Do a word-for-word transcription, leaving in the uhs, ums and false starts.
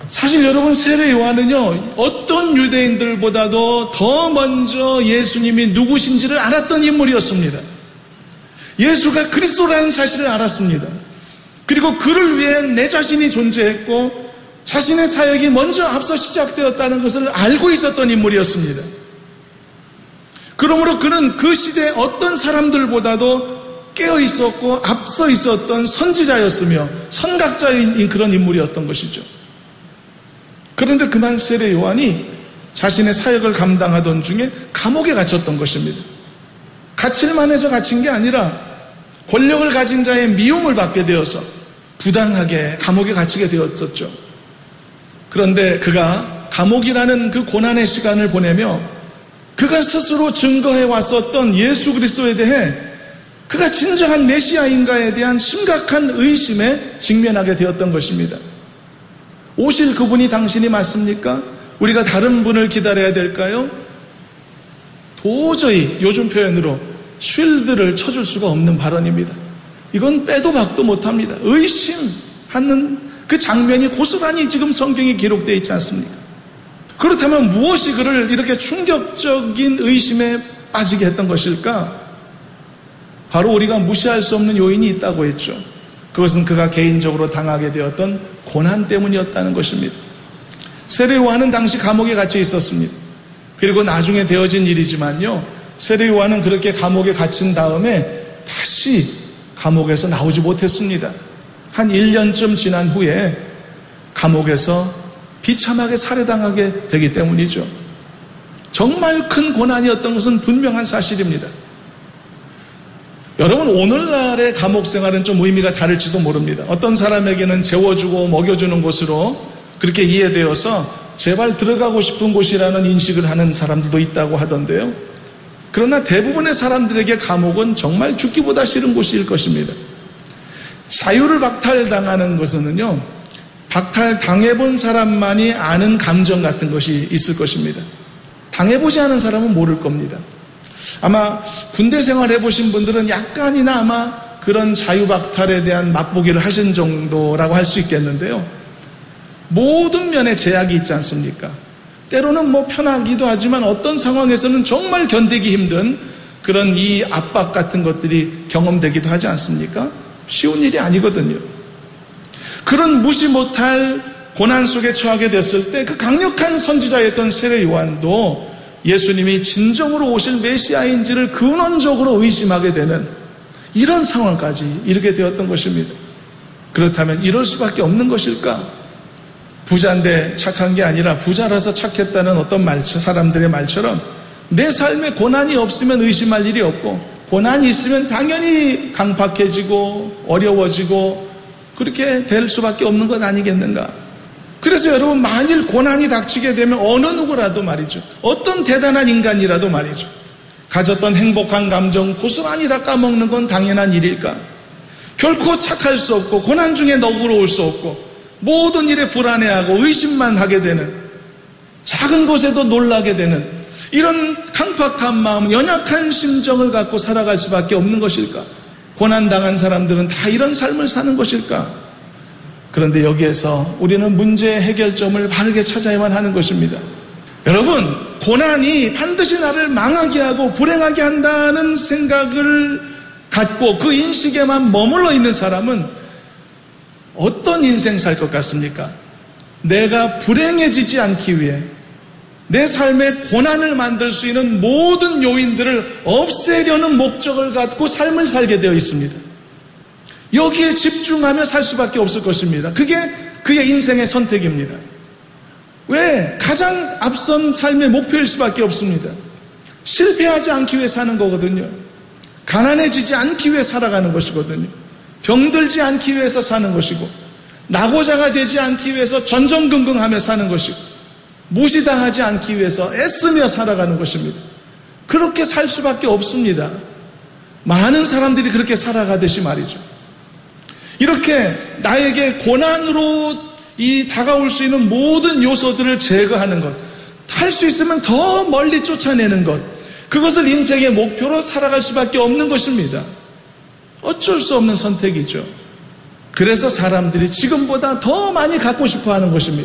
사실 여러분, 세례 요한은요, 어떤 유대인들보다도 더 먼저 예수님이 누구신지를 알았던 인물이었습니다. 예수가 그리스도라는 사실을 알았습니다. 그리고 그를 위해 내 자신이 존재했고 자신의 사역이 먼저 앞서 시작되었다는 것을 알고 있었던 인물이었습니다. 그러므로 그는 그 시대의 어떤 사람들보다도 깨어 있었고 앞서 있었던 선지자였으며 선각자인 그런 인물이었던 것이죠. 그런데 그만 세례 요한이 자신의 사역을 감당하던 중에 감옥에 갇혔던 것입니다. 갇힐만 해서 갇힌 게 아니라 권력을 가진 자의 미움을 받게 되어서 부당하게 감옥에 갇히게 되었었죠. 그런데 그가 감옥이라는 그 고난의 시간을 보내며 그가 스스로 증거해 왔었던 예수 그리스도에 대해 그가 진정한 메시아인가에 대한 심각한 의심에 직면하게 되었던 것입니다. 오실 그분이 당신이 맞습니까? 우리가 다른 분을 기다려야 될까요? 도저히 요즘 표현으로 쉴드를 쳐줄 수가 없는 발언입니다. 이건 빼도 박도 못합니다. 의심하는 그 장면이 고스란히 지금 성경에 기록되어 있지 않습니까? 그렇다면 무엇이 그를 이렇게 충격적인 의심에 빠지게 했던 것일까? 바로 우리가 무시할 수 없는 요인이 있다고 했죠. 그것은 그가 개인적으로 당하게 되었던 고난 때문이었다는 것입니다. 세례 요한은 당시 감옥에 갇혀 있었습니다. 그리고 나중에 되어진 일이지만요, 세례 요한은 그렇게 감옥에 갇힌 다음에 다시 감옥에서 나오지 못했습니다. 한 일 년쯤 지난 후에 감옥에서 비참하게 살해당하게 되기 때문이죠. 정말 큰 고난이었던 것은 분명한 사실입니다. 여러분, 오늘날의 감옥 생활은 좀 의미가 다를지도 모릅니다. 어떤 사람에게는 재워주고 먹여주는 곳으로 그렇게 이해되어서 제발 들어가고 싶은 곳이라는 인식을 하는 사람들도 있다고 하던데요. 그러나 대부분의 사람들에게 감옥은 정말 죽기보다 싫은 곳일 것입니다. 자유를 박탈당하는 것은요, 박탈당해본 사람만이 아는 감정 같은 것이 있을 것입니다. 당해보지 않은 사람은 모를 겁니다. 아마 군대 생활 해보신 분들은 약간이나 아마 그런 자유박탈에 대한 맛보기를 하신 정도라고 할 수 있겠는데요. 모든 면에 제약이 있지 않습니까? 때로는 뭐 편하기도 하지만 어떤 상황에서는 정말 견디기 힘든 그런 이 압박 같은 것들이 경험되기도 하지 않습니까? 쉬운 일이 아니거든요. 그런 무시 못할 고난 속에 처하게 됐을 때 그 강력한 선지자였던 세례 요한도 예수님이 진정으로 오실 메시아인지를 근원적으로 의심하게 되는 이런 상황까지 이르게 되었던 것입니다. 그렇다면 이럴 수밖에 없는 것일까? 부자인데 착한 게 아니라 부자라서 착했다는 어떤 말, 사람들의 말처럼 내 삶에 고난이 없으면 의심할 일이 없고 고난이 있으면 당연히 강팍해지고 어려워지고 그렇게 될 수밖에 없는 것 아니겠는가? 그래서 여러분, 만일 고난이 닥치게 되면 어느 누구라도 말이죠, 어떤 대단한 인간이라도 말이죠, 가졌던 행복한 감정 고스란히 다 까먹는 건 당연한 일일까? 결코 착할 수 없고 고난 중에 너그러울 수 없고 모든 일에 불안해하고 의심만 하게 되는, 작은 것에도 놀라게 되는 이런 강팍한 마음, 연약한 심정을 갖고 살아갈 수밖에 없는 것일까? 고난당한 사람들은 다 이런 삶을 사는 것일까? 그런데 여기에서 우리는 문제의 해결점을 바르게 찾아야만 하는 것입니다. 여러분, 고난이 반드시 나를 망하게 하고 불행하게 한다는 생각을 갖고 그 인식에만 머물러 있는 사람은 어떤 인생 살 것 같습니까? 내가 불행해지지 않기 위해 내 삶에 고난을 만들 수 있는 모든 요인들을 없애려는 목적을 갖고 삶을 살게 되어 있습니다. 여기에 집중하며 살 수밖에 없을 것입니다. 그게 그의 인생의 선택입니다. 왜? 가장 앞선 삶의 목표일 수밖에 없습니다. 실패하지 않기 위해 사는 거거든요. 가난해지지 않기 위해 살아가는 것이거든요. 병들지 않기 위해서 사는 것이고, 낙오자가 되지 않기 위해서 전전긍긍하며 사는 것이고, 무시당하지 않기 위해서 애쓰며 살아가는 것입니다. 그렇게 살 수밖에 없습니다. 많은 사람들이 그렇게 살아가듯이 말이죠. 이렇게 나에게 고난으로 이 다가올 수 있는 모든 요소들을 제거하는 것, 할 수 있으면 더 멀리 쫓아내는 것, 그것을 인생의 목표로 살아갈 수밖에 없는 것입니다. 어쩔 수 없는 선택이죠. 그래서 사람들이 지금보다 더 많이 갖고 싶어 하는 것입니다.